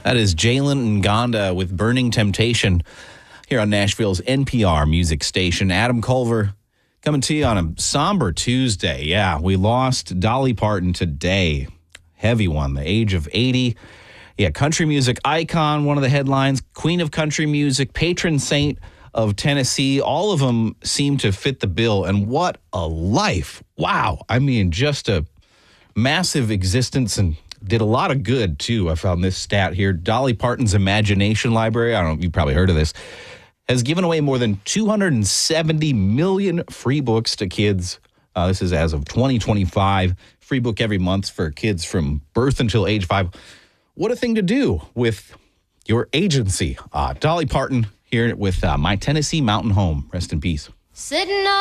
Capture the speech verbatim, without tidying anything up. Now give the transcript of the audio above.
That is Jalen Ngonda with Burning Temptation here on Nashville's N P R music station. Adam Culver coming to you on a somber Tuesday. Yeah, we lost Dolly Parton today. Heavy one, the age of eighty. Yeah, country music icon, one of the headlines, queen of country music, patron saint of Tennessee. All of them seem to fit the bill. And what a life. Wow. I mean, just a massive existence and did a lot of good, too. I found this stat here. Dolly Parton's Imagination Library, I don't know, you've probably heard of this, has given away more than two hundred seventy million free books to kids. Uh, this is as of twenty twenty-five. Free book every month for kids from birth until age five. What a thing to do with your agency. Uh, Dolly Parton here with uh, My Tennessee Mountain Home. Rest in peace. Sitting on